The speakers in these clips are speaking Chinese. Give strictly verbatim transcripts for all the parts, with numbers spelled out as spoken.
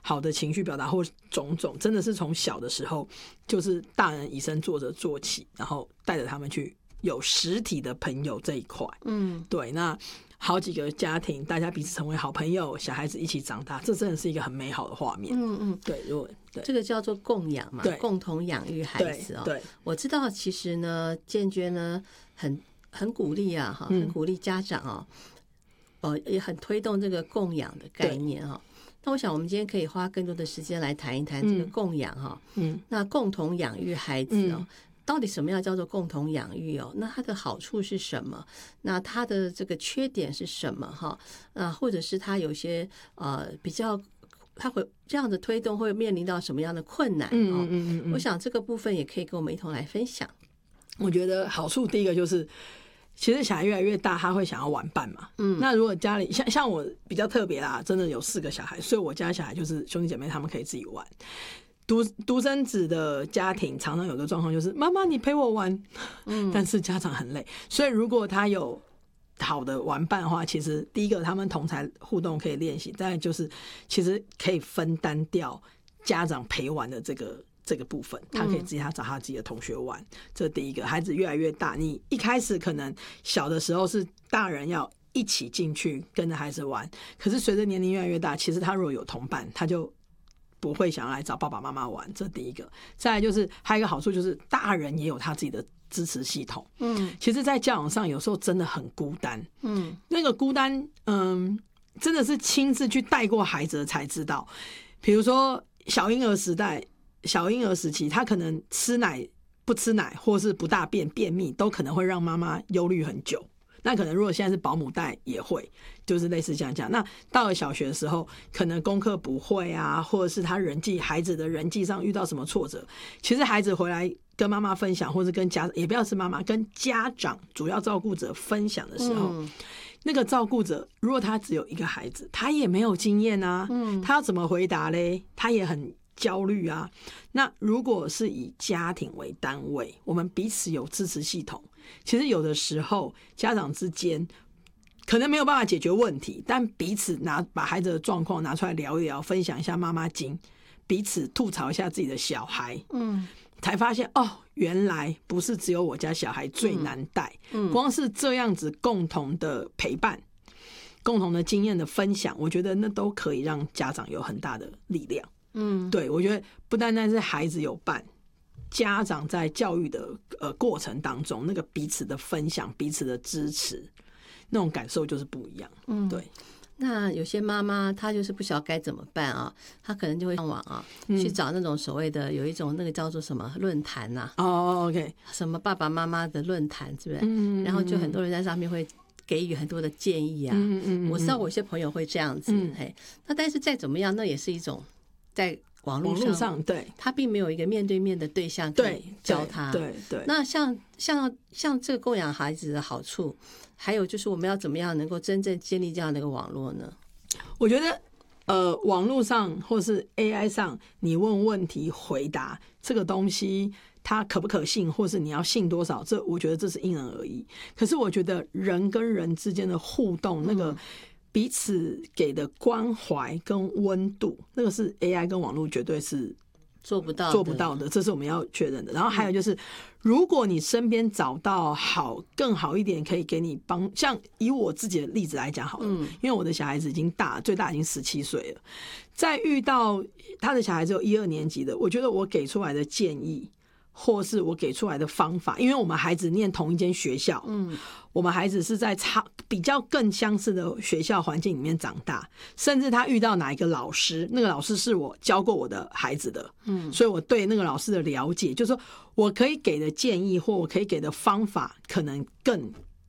好的情绪表达或种种，真的是从小的时候就是大人以身作则做起，然后带着他们去有实体的朋友这一块。嗯，对，那好几个家庭大家彼此成为好朋友，小孩子一起长大，这真的是一个很美好的画面。嗯嗯，对，如果对这个叫做共养嘛，共同养育孩子哦。 对，对我知道其实呢，建娟呢很很鼓励啊，哈，很鼓励家长哦，呃，也很推动这个共养的概念哈。那我想我们今天可以花更多的时间来谈一谈这个共养哈。嗯，那共同养育孩子哦。嗯，到底什么样叫做共同养育哦？那它的好处是什么？那它的这个缺点是什么？哈，啊，或者是它有些呃比较，它会这样的推动会面临到什么样的困难？嗯嗯嗯嗯，我想这个部分也可以跟我们一同来分享。 我觉得好处第一个就是，其实小孩越来越大，他会想要玩伴嘛。嗯，那如果家里像像我比较特别啦，真的有四个小孩，所以我家小孩就是兄弟姐妹他们可以自己玩。独独生子的家庭常常有个状况就是妈妈你陪我玩，嗯，但是家长很累，所以如果他有好的玩伴的话，其实第一个他们同才互动可以练习，再来就是其实可以分担掉家长陪玩的这个这个部分，他可以自己他找他自己的同学玩，这第一个。孩子越来越大，你一开始可能小的时候是大人要一起进去跟着孩子玩，可是随着年龄越来越大，其实他如果有同伴，他就不会想要来找爸爸妈妈玩，这第一个。再来就是还有一个好处就是大人也有他自己的支持系统。嗯，其实在教养上有时候真的很孤单。嗯，那个孤单嗯，真的是亲自去带过孩子才知道。比如说小婴儿时代小婴儿时期，他可能吃奶不吃奶或是不大便便秘都可能会让妈妈忧虑很久，那可能如果现在是保姆带也会，就是类似这样讲。那到了小学的时候，可能功课不会啊，或者是他人际孩子的人际上遇到什么挫折，其实孩子回来跟妈妈分享，或者跟家也不要是妈妈跟家长主要照顾者分享的时候，嗯，那个照顾者如果他只有一个孩子，他也没有经验啊，嗯，他要怎么回答嘞？他也很焦虑啊。那如果是以家庭为单位，我们彼此有支持系统，其实有的时候家长之间可能没有办法解决问题，但彼此拿把孩子的状况拿出来聊一聊，分享一下妈妈经，彼此吐槽一下自己的小孩，嗯，才发现哦，原来不是只有我家小孩最难带，嗯，光是这样子共同的陪伴，共同的经验的分享，我觉得那都可以让家长有很大的力量。嗯，对，我觉得不单单是孩子有伴，家长在教育的呃过程当中，那个彼此的分享、彼此的支持，那种感受就是不一样。嗯，对。 那有些妈妈她就是不晓得该怎么办啊，她可能就会上网啊，嗯，去找那种所谓的有一种那个叫做什么论坛呐，啊， 哦 ，OK， 什么爸爸妈妈的论坛，是不是？嗯，然后就很多人在上面会给予很多的建议啊。嗯嗯，我知道我有些朋友会这样子，嗯，嘿，那但是再怎么样，那也是一种在网络 上, 上对， 他并没有一个面对面的对象可以教他。 对 对, 对。 那像像像这个供养孩子的好处，还有就是我们要怎么样能够真正建立这样的一个网络呢？ 我觉得呃，网络上或是 A I 上，你问问题回答这个东西，它可不可信，或是你要信多少，这我觉得这是因人而异。可是我觉得人跟人之间的互动，那个彼此给的关怀跟温度，那个是 A I 跟网络绝对是做不到的做不到的，这是我们要确认的。然后还有就是，如果你身边找到好更好一点可以给你帮，像以我自己的例子来讲好了，嗯，因为我的小孩子已经大，最大已经十七岁了，在遇到他的小孩只有一二年级的，我觉得我给出来的建议或是我给出来的方法，因为我们孩子念同一间学校，嗯，我们孩子是在差比较更相似的学校环境里面长大，甚至他遇到哪一个老师，那个老师是我教过我的孩子的，嗯，所以我对那个老师的了解，就是说我可以给的建议或我可以给的方法，可能更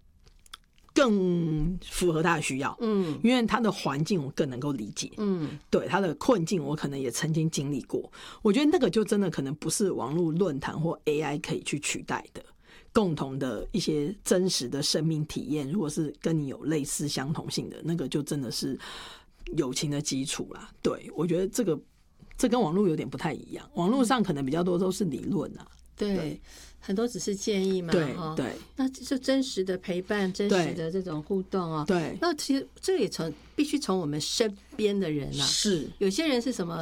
更符合他的需要，嗯，因为他的环境我更能够理解，嗯，对他的困境我可能也曾经经历过，我觉得那个就真的可能不是网络论坛或 A I 可以去取代的，共同的一些真实的生命体验，如果是跟你有类似相同性的，那个就真的是友情的基础啦。对，我觉得这个这跟网络有点不太一样，网络上可能比较多都是理论啊， 对， 对很多只是建议嘛， 对对， 那就真实的陪伴，真实的这种互动哦。 对， 那其实这个也从必须从我们身边的人啊， 是有些人是什么